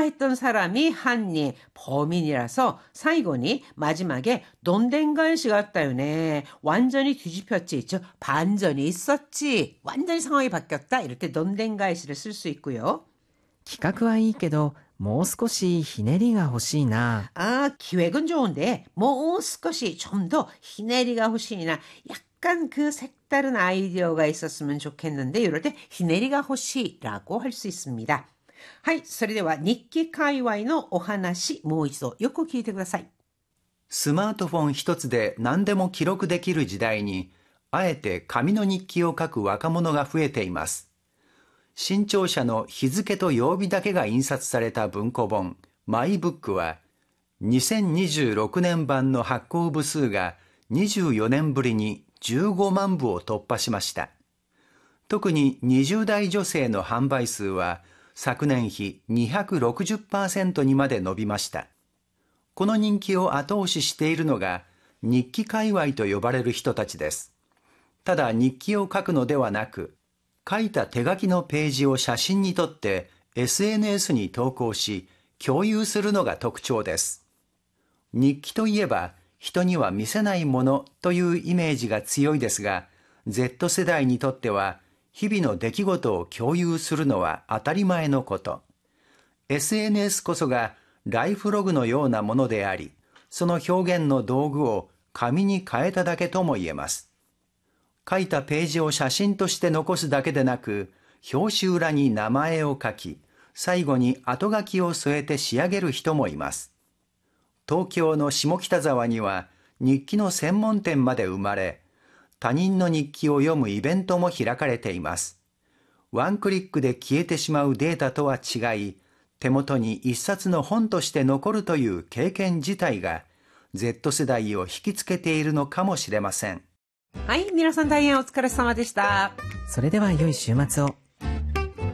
좋아했던 사람이犯人, 범인이라서 사이고니 마지막에 논댕갈시 같다요네. 완전히 뒤집혔지. 즉 반전이 있었지. 완전히 상황이 바뀌었다. 이렇게 논댕갈시를 쓸 수 있고요. 企画はいいけど、もう少しひねりが欲しいな。 기획은 좋은데 뭐少し좀 더 히네리가 호시나 약간 그 색다른 아이디어가 있었으면 좋겠는데 이럴 때 히네리가 호시라고 할 수 있습니다. はい、それでは日記界隈のお話もう一度よく聞いてください。 スマートフォン一つで何でも記録できる時代に、あえて紙の日記を書く若者が増えています。新潮社の日付と曜日だけが印刷された文庫本、マイブックは、2026年版の発行部数が24年ぶりに15万部を突破しました。特に20代女性の販売数は昨年比 260% にまで伸びました。この人気を後押ししているのが日記界隈と呼ばれる人たちです。ただ日記を書くのではなく、書いた手書きのページを写真に撮って SNS に投稿し共有するのが特徴です。日記といえば人には見せないものというイメージが強いですが、Z 世代にとっては日々の出来事を共有するのは当たり前のこと。SNS こそがライフログのようなものであり、その表現の道具を紙に変えただけとも言えます。書いたページを写真として残すだけでなく、表紙裏に名前を書き、最後に後書きを添えて仕上げる人もいます。東京の下北沢には日記の専門店まで生まれ、他人の日記を読むイベントも開かれています。ワンクリックで消えてしまうデータとは違い、手元に一冊の本として残るという経験自体が Z 世代を引きつけているのかもしれません。 はい、皆さん大変お疲れ様でした。 それでは良い週末を。